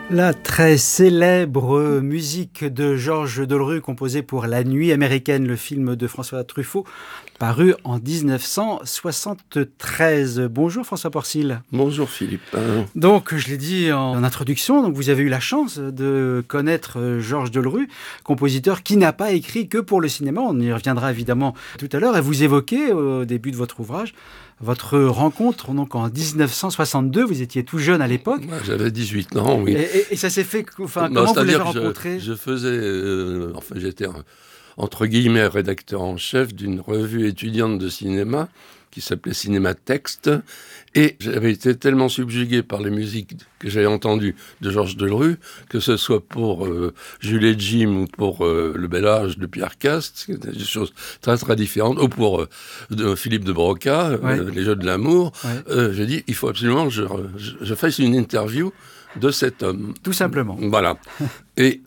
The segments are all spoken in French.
La très célèbre musique de Georges Delerue composée pour La Nuit américaine, le film de François Truffaut, paru en 1973. Bonjour François Porcil. Bonjour Philippe. Donc, je l'ai dit en introduction, donc vous avez eu la chance de connaître Georges Delerue, compositeur qui n'a pas écrit que pour le cinéma. On y reviendra évidemment tout à l'heure. Et vous évoquez au début de votre ouvrage votre rencontre donc en 1962. Vous étiez tout jeune à l'époque. Moi, j'avais 18 ans, oui. Et ça s'est fait. Enfin, comment vous l'avez rencontré ? Je faisais, j'étais entre guillemets rédacteur en chef d'une revue étudiante de cinéma qui s'appelait Cinéma Texte, et j'avais été tellement subjugué par les musiques que j'avais entendues de Georges Delerue, que ce soit pour Jules et Jim ou pour Le Bel Âge de Pierre Cast, des choses très très différentes, ou pour Philippe de Broca, Les Jeux de l'amour. J'ai dit, il faut absolument que je fasse une interview de cet homme. Tout simplement. Voilà. Et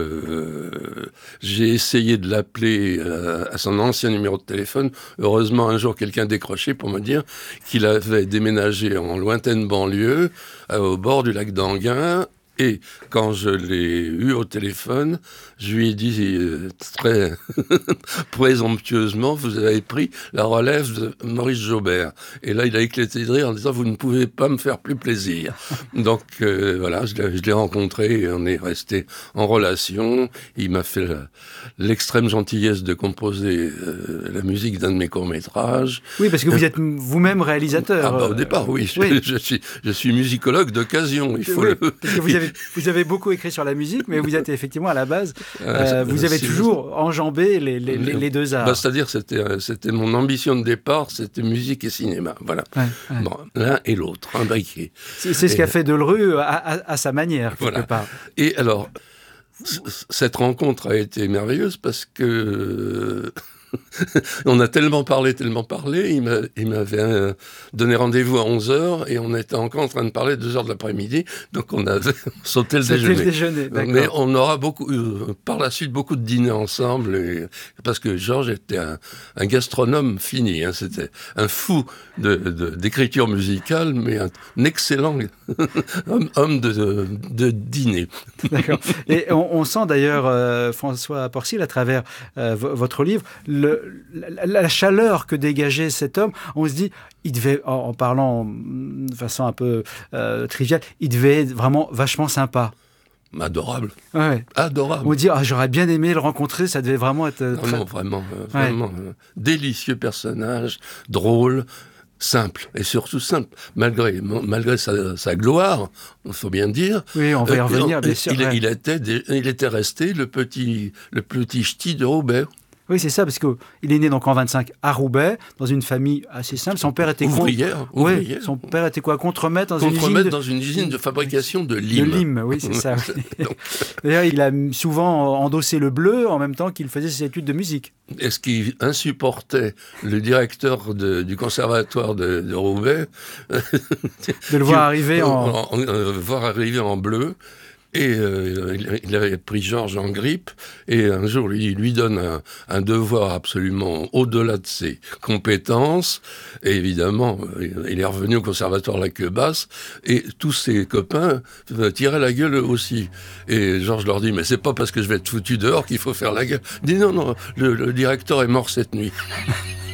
j'ai essayé de l'appeler à son ancien numéro de téléphone. Heureusement, un jour, quelqu'un décroché pour me dire qu'il avait déménagé en lointaine banlieue, au bord du lac d'Enghien. Et quand je l'ai eu au téléphone, je lui ai dit très présomptueusement, vous avez pris la relève de Maurice Jaubert. Et là, il a éclaté de rire en disant, vous ne pouvez pas me faire plus plaisir. Donc voilà, je l'ai rencontré et on est resté en relation. Il m'a fait l'extrême gentillesse de composer la musique d'un de mes courts-métrages. Oui, parce que vous êtes vous-même réalisateur. Au départ, oui. Je suis musicologue d'occasion, il faut parce que vous avez beaucoup écrit sur la musique, mais vous êtes effectivement à la base, vous avez toujours enjambé les deux arts. C'est-à-dire, c'était mon ambition de départ, c'était musique et cinéma. Voilà. Bon, l'un et l'autre, imbriqués. C'est ce qu'a fait Delerue à sa manière, quelque part. Et alors, cette rencontre a été merveilleuse parce que... on a tellement parlé, il m'avait donné rendez-vous à 11h et on était encore en train de parler 2h de l'après-midi, donc on avait sauté le déjeuner. Mais on aura par la suite beaucoup de dîners ensemble, parce que Georges était un gastronome fini, c'était un fou d'écriture musicale, mais un excellent homme de dîner. D'accord. Et on sent d'ailleurs, François Porcil, à travers votre livre, la chaleur que dégageait cet homme. On se dit, il devait, en parlant de façon un peu triviale, il devait être vraiment vachement sympa. Adorable. Ouais. Adorable. On dit, j'aurais bien aimé le rencontrer, ça devait vraiment être... Non, vraiment délicieux personnage, drôle, simple, et surtout simple, malgré sa gloire, il faut bien dire. Oui, on va y revenir, bien sûr. Il était resté le petit ch'ti de Roubaix. Oui, c'est ça, parce qu'il est né donc en 25 à Roubaix, dans une famille assez simple. Son père était ouvrière. Oui, son père était contremaître dans une usine de fabrication de lime. De lime, oui, c'est ça. Oui. D'ailleurs, il a souvent endossé le bleu en même temps qu'il faisait ses études de musique. Et ce qui insupportait le directeur du conservatoire de Roubaix, de le voir arriver en bleu. Et il avait pris Georges en grippe, et un jour, il lui donne un devoir absolument au-delà de ses compétences, et évidemment, il est revenu au conservatoire la queue basse, et tous ses copains tiraient la gueule aussi. Et Georges leur dit, mais c'est pas parce que je vais être foutu dehors qu'il faut faire la gueule. Il dit, non, le directeur est mort cette nuit.